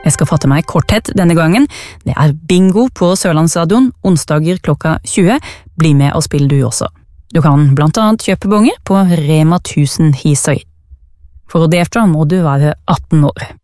Jeg skal fatte meg i korthet denne gangen. Det bingo på Sørlandsstadion, onsdager klokka 20. Bli med og spill du også. Du kan blant annet kjøpe bonger på Rema 1000 Hisøy. For å delta må du være 18 år.